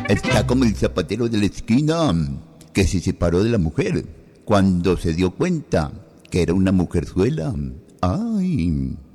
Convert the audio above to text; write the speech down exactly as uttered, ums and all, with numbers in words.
Está como el zapatero de la esquina que se separó de la mujer cuando se dio cuenta que era una mujerzuela. Ay.